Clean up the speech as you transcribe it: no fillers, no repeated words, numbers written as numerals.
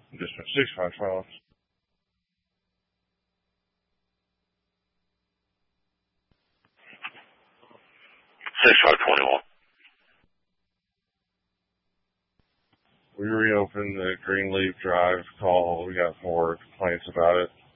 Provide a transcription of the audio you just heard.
Dispatch 655. 6521. We reopened the Greenleaf Drive call. We got more complaints about it.